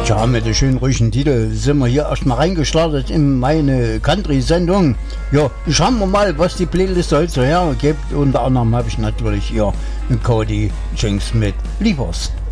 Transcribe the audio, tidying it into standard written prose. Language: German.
Tja, mit dem schönen ruhigen Titel sind wir hier erstmal reingestartet in meine Country-Sendung. Ja, schauen wir mal, was die Playlist heute so hergibt. Unter anderem habe ich natürlich hier Cody Jinks mit Liebers.